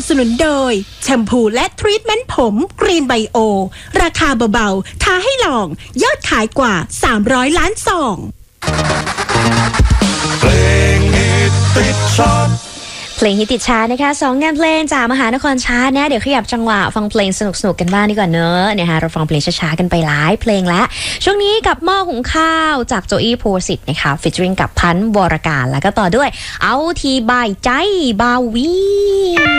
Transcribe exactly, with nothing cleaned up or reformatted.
สนุนโดยแชมพูและทรีทเมนต์ผมกรีนไบโอราคาเบาๆท้าให้ลองยอดขายกว่าสามร้อยล้านซองเพลงฮิตติดชาร์ตเพลงฮิตติดชาร์ตนะคะสองงานเพลงจากมหานครชาร์ตนะเดี๋ยวขยับจังหวะฟังเพลงสนุกๆกันบ้างดีกว่าเนอะนะคะเราฟังเพลงช้าๆกันไปหลายเพลงแล้วช่วงนี้กับหม้อหุงข้าวจากโจอี้ภูสิทธิ์นะคะฟีเจอริงกับพันธ์วรการแล้วก็ต่อด้วยเอาทีบายใจบาวี